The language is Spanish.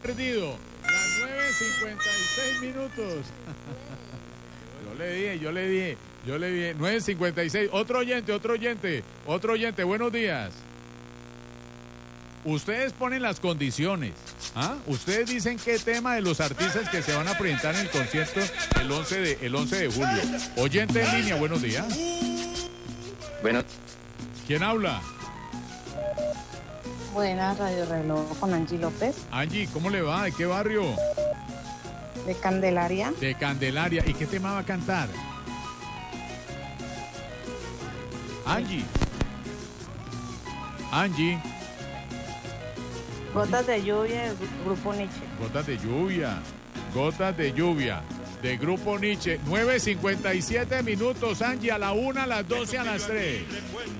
perdido. Las 9:56 minutos. Yo le dije. 9:56. Otro oyente. Buenos días. Ustedes ponen las condiciones. ¿Ah? Ustedes dicen qué tema de los artistas que se van a presentar en el concierto el 11 de julio. Oyente en línea, buenos días. Bueno. ¿Quién habla? Buenas, Radio Reloj con Angie López. Angie, ¿cómo le va? ¿De qué barrio? De Candelaria. De Candelaria. ¿Y qué tema va a cantar? Angie. Gotas de lluvia del Grupo Nietzsche. Gotas de lluvia. De Grupo Nietzsche. 9:57 minutos, Angie, a la 1, a las 12, a las 3.